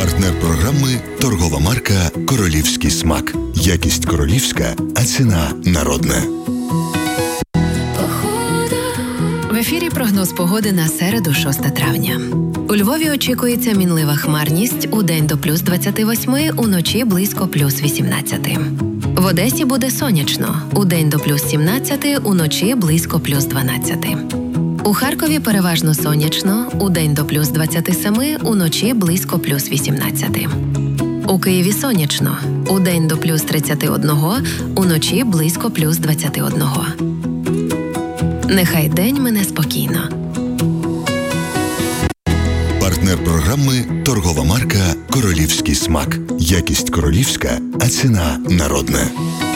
Партнер програми – торгова марка «Королівський смак». Якість королівська, а ціна народна. В ефірі прогноз погоди на середу, 6 травня. У Львові очікується мінлива хмарність, удень до плюс 28, уночі близько плюс 18. В Одесі буде сонячно, удень до плюс 17, уночі близько плюс 12. У Харкові переважно сонячно, удень до плюс 27, уночі близько плюс 18. У Києві сонячно, удень до плюс 31, уночі близько плюс 21. Нехай день мине спокійно. Партнер програми – торгова марка «Королівський смак». Якість королівська, а ціна народна.